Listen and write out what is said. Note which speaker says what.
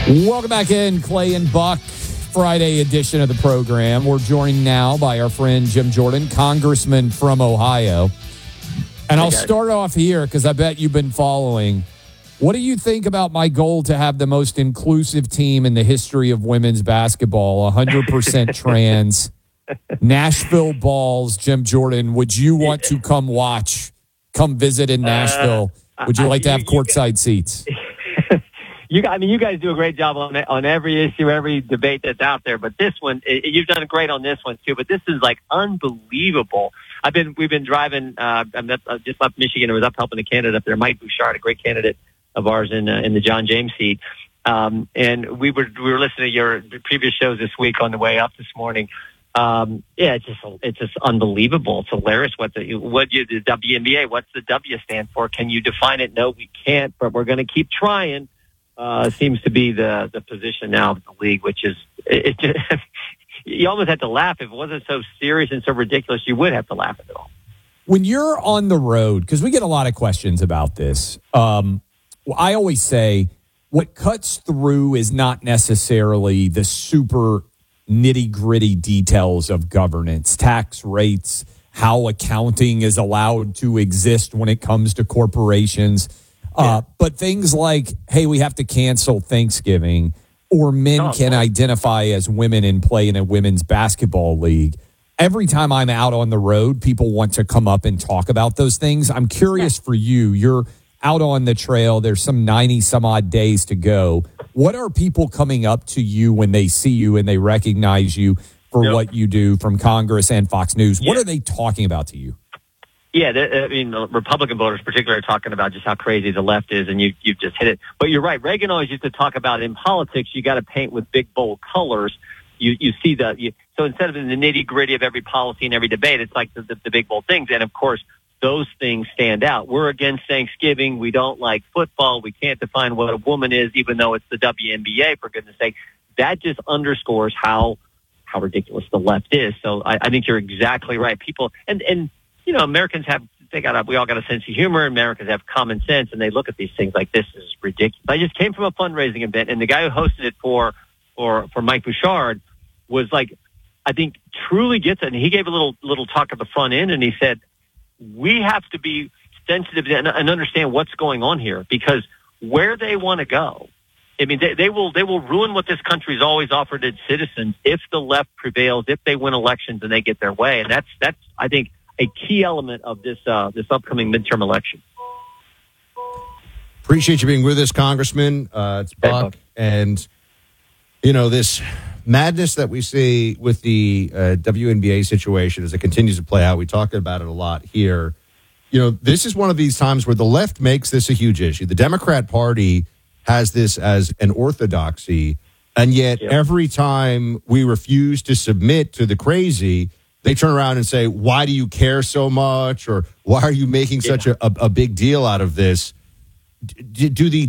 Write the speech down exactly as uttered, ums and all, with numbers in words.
Speaker 1: Welcome back in, Clay and Buck, Friday edition of the program. We're joined now by our friend Jim Jordan, congressman from Ohio. And I'll start off here because I bet you've been following. What do you think about my goal to have the most inclusive team in the history of women's basketball, one hundred percent trans, Nashville Balls? Jim Jordan, would you want to come watch, come visit in Nashville? Would you like to have courtside seats?
Speaker 2: You, I mean, you guys do a great job on on every issue, every debate that's out there. But this one, it, you've done great on this one too. But this is like unbelievable. I've been, we've been driving. Uh, I'm up, uh, just left Michigan. I was up helping a candidate up there, Mike Bouchard, a great candidate of ours in uh, in the John James seat. Um, and we were we were listening to your previous shows this week on the way up this morning. Um, yeah, it's just it's just unbelievable. It's hilarious. What the what you the W N B A? What's the W stand for? Can you define it? No, we can't. But we're going to keep trying. Uh, seems to be the, the position now of the league, which is, it, it just, you almost have to laugh. If it wasn't so serious and so ridiculous, you would have to laugh at it all.
Speaker 1: When you're on the road, because we get a lot of questions about this, um, I always say what cuts through is not necessarily the super nitty-gritty details of governance, tax rates, how accounting is allowed to exist when it comes to corporations. Uh, but things like, hey, we have to cancel Thanksgiving, or men oh, can boy. identify as women and play in a women's basketball league. Every time I'm out on the road, people want to come up and talk about those things. I'm curious for you. You're out on the trail. There's some ninety some odd days to go. What are people coming up to you when they see you and they recognize you for yep. what you do from Congress and Fox News? Yeah. What are they talking about to you?
Speaker 2: Yeah, I mean, Republican voters particularly are talking about just how crazy the left is, and you, you've just hit it. But you're right. Reagan always used to talk about in politics, you got to paint with big, bold colors. You you see the you, so instead of in the nitty gritty of every policy and every debate, it's like the, the, the big, bold things. And of course, those things stand out. We're against Thanksgiving. We don't like football. We can't define what a woman is, even though it's the W N B A. For goodness sake, that just underscores how how ridiculous the left is. So I, I think you're exactly right. People and and. You know, Americans have, they got a, we all got a sense of humor. Americans have common sense, and they look at these things like, this is ridiculous. I just came from a fundraising event, and the guy who hosted it for, for, for Mike Bouchard was like, I think truly gets it. And he gave a little, little talk at the front end, and he said, we have to be sensitive and, and understand what's going on here, because where they want to go, I mean, they, they will, they will ruin what this country's always offered its citizens if the left prevails, if they win elections and they get their way. And that's, that's, I think, a key element of this uh, this upcoming midterm election.
Speaker 3: Appreciate you being with us, Congressman. Uh, it's Buck. Hey, Buck. And, you know, this madness that we see with the uh, W N B A situation as it continues to play out, we talk about it a lot here. You know, this is one of these times where the left makes this a huge issue. The Democrat Party has this as an orthodoxy, and yet yep. every time we refuse to submit to the crazy, they turn around and say, why do you care so much? Or why are you making such yeah. a, a, a big deal out of this? D- do the